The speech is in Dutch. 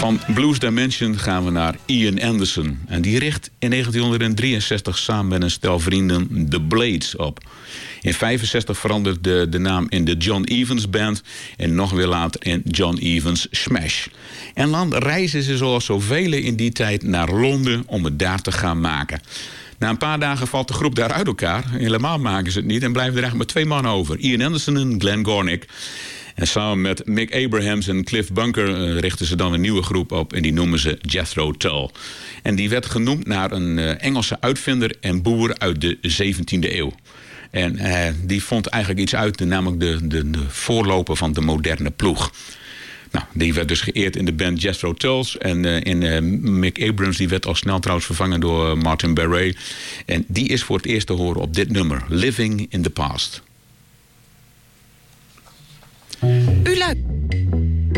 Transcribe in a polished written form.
Van Blues Dimension gaan we naar Ian Anderson. En die richt in 1963 samen met een stel vrienden The Blades op. In 1965 veranderde de naam in de John Evans Band en nog weer later in John Evans Smash. En dan reizen ze zoals zoveel in die tijd naar Londen om het daar te gaan maken. Na een paar dagen valt de groep daar uit elkaar. Helemaal maken ze het niet en blijven er eigenlijk maar 2 man over. Ian Anderson en Glenn Gornick. En samen met Mick Abrahams en Cliff Bunker richten ze dan een nieuwe groep op. En die noemen ze Jethro Tull. En die werd genoemd naar een Engelse uitvinder en boer uit de 17e eeuw. En die vond eigenlijk iets uit, namelijk de voorloper van de moderne ploeg. Nou, die werd dus geëerd in de band Jethro Tulls. En Mick Abrahams die werd al snel trouwens vervangen door Martin Barre. En die is voor het eerst te horen op dit nummer. Living in the Past. U luistert.